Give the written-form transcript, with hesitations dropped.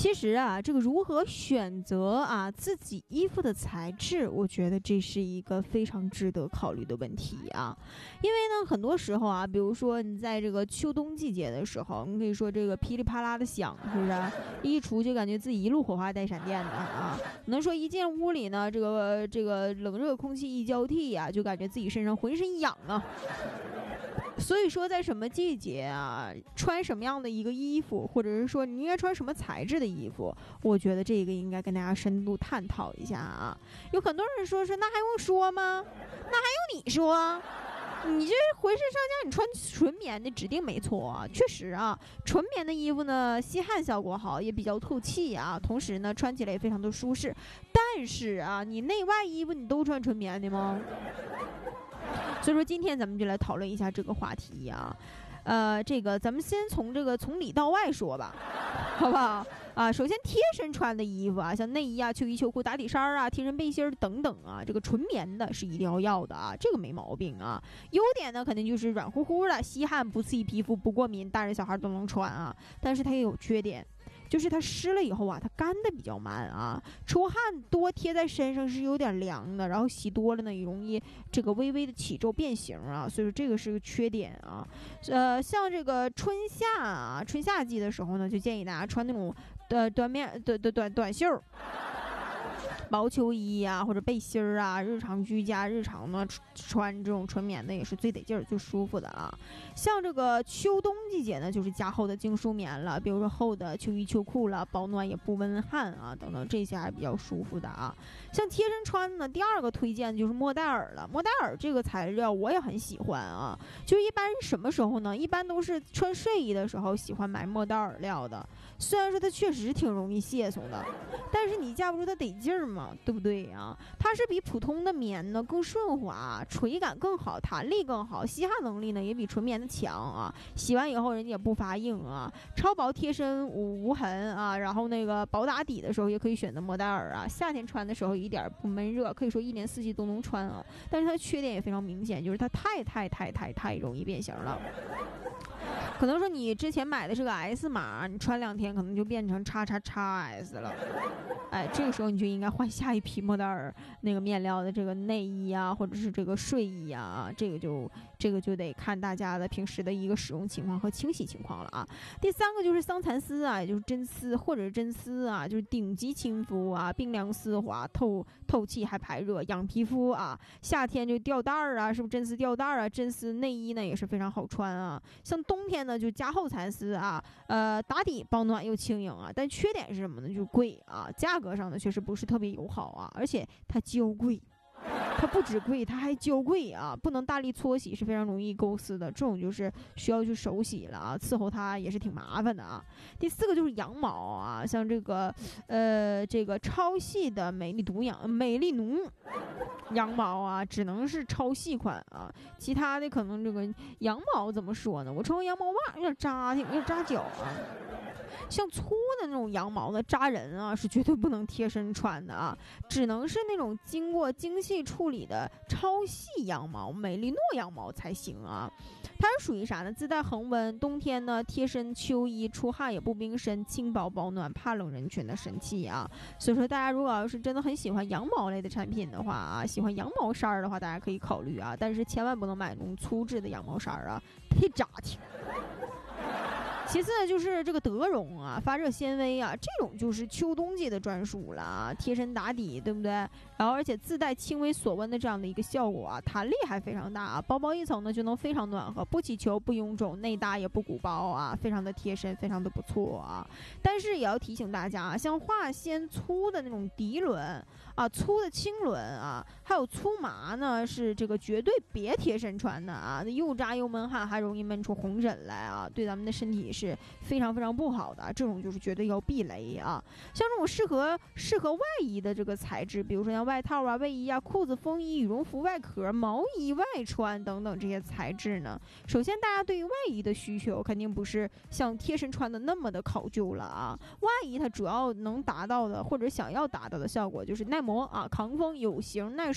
其实啊，这个如何选择啊自己衣服的材质，我觉得这是一个非常值得考虑的问题啊。因为呢，很多时候啊，比如说你在这个秋冬季节的时候，你可以说这个噼里啪啦的响，是不是？一出就感觉自己一路火花带闪电的啊。能说一进屋里呢，这个冷热空气一交替啊，就感觉自己身上浑身痒啊。所以说在什么季节啊，穿什么样的一个衣服，或者是说你应该穿什么材质的衣服，我觉得这个应该跟大家深度探讨一下啊。有很多人说那还用说吗？那还用你说？你这浑身上下你穿纯棉的指定没错啊，确实啊，纯棉的衣服呢吸汗效果好，也比较透气啊，同时呢穿起来也非常的舒适。但是啊，你内外衣服你都穿纯棉的吗？所以说今天咱们就来讨论一下这个话题啊。这个咱们先从里到外说吧，好不好啊？首先贴身穿的衣服啊，像内衣啊、秋衣秋裤、打底衫啊、贴身背心等等啊，这个纯棉的是一定要的啊，这个没毛病啊。优点呢肯定就是软乎乎的，吸汗不刺激皮肤，不过敏，大人小孩都能穿啊。但是它也有缺点，就是它湿了以后啊，它干的比较慢啊，出汗多贴在身上是有点凉的，然后洗多了呢也容易这个微微的起皱变形啊，所以说这个是个缺点啊。像这个春夏季的时候呢，就建议大家穿那种短袖薄秋衣啊，或者背心儿啊，日常居家日常呢穿这种纯棉的也是最得劲儿、最舒服的啊。像这个秋冬季节呢，就是加厚的精梳棉了，比如说厚的秋衣秋裤了，保暖也不温汗啊，等等，这些还是比较舒服的啊。像贴身穿呢，第二个推荐就是莫代尔了。莫代尔这个材料我也很喜欢啊，就一般什么时候呢？一般都是穿睡衣的时候喜欢买莫代尔料的。虽然说它确实挺容易泄松的，但是你架不住它得劲儿嘛，对不对啊？它是比普通的棉呢更顺滑，垂感更好，弹力更好，吸汗能力呢也比纯棉的强啊。洗完以后人家也不发硬啊，超薄贴身无痕啊，然后那个薄打底的时候也可以选择莫代尔啊。夏天穿的时候一点不闷热，可以说一年四季都能穿啊。但是它缺点也非常明显，就是它太容易变形了。可能说你之前买的是个 S 码，你穿2天可能就变成XXS 了。哎，这个时候你就应该换下一批莫代尔那个面料的这个内衣啊，或者是这个睡衣啊，这个就得看大家的平时的一个使用情况和清洗情况了啊。第三个就是桑蚕丝啊，也就是真丝或者是真丝啊，就是顶级亲肤啊，冰凉丝滑，透气还排热，养皮肤啊。夏天就吊带儿啊，是不是真丝吊带儿啊？真丝内衣呢也是非常好穿啊。像冬天呢就加厚蚕丝啊，打底保暖又轻盈啊。但缺点是什么呢？就是贵啊，价格上呢确实不是特别友好啊，而且它娇贵。它不止贵，它还娇贵啊！不能大力搓洗是非常容易勾丝的，这种就是需要去手洗了啊，伺候它也是挺麻烦的啊。第四个就是羊毛啊，像这个超细的美丽奴羊毛啊，只能是超细款啊，其他的可能这个羊毛怎么说呢？我穿羊毛袜有点扎，有点扎脚啊。像粗的那种羊毛的扎人啊，是绝对不能贴身穿的啊，只能是那种经过精细处理的超细羊毛、美丽诺羊毛才行啊。它是属于啥呢？自带恒温，冬天呢贴身秋衣，出汗也不冰身，轻薄保暖，怕冷人群的神器啊。所以说大家如果要是真的很喜欢羊毛类的产品的话啊，喜欢羊毛衫儿的话，大家可以考虑啊，但是千万不能买那种粗制的羊毛衫儿啊，忒扎挺。其次呢，就是这个德绒啊，发热纤维啊，这种就是秋冬季的专属了啊，贴身打底，对不对？然后而且自带轻微锁温的这样的一个效果啊，弹力还非常大啊，薄薄一层呢就能非常暖和，不起球不臃肿，内搭也不鼓包啊，非常的贴身，非常的不错啊。但是也要提醒大家啊，像化纤粗的那种涤纶啊，粗的轻纶啊，还有粗麻呢，是这个绝对别贴身穿的啊，又扎又闷汗，还容易闷出红疹来啊，对咱们的身体是非常非常不好的，这种就是绝对要避雷啊。像这种适合外衣的这个材质，比如说像外套啊、卫衣啊、裤子、风衣、羽绒服外壳、毛衣外穿等等这些材质呢，首先大家对于外衣的需求肯定不是像贴身穿的那么的考究了啊。外衣它主要能达到的或者想要达到的效果就是耐磨啊、抗风、有型、耐